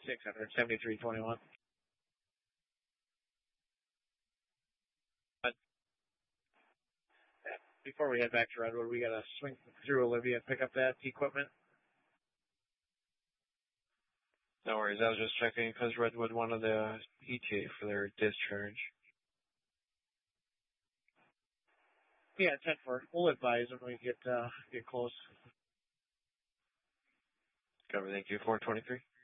673.21. But before we head back to Redwood, we got to swing through Olivia and pick up that equipment. No worries. I was just checking because Redwood wanted the ETA for their discharge. Yeah, 10-4. We'll advise when we get close. Cover. Thank you. 423.